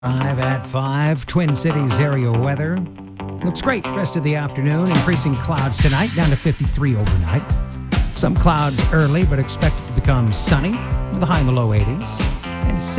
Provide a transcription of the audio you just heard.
5 at 5, Twin Cities area weather. Looks great rest of the afternoon. Increasing clouds tonight, down to 53 overnight. Some clouds early, but expected to become sunny with a high in the low 80s. And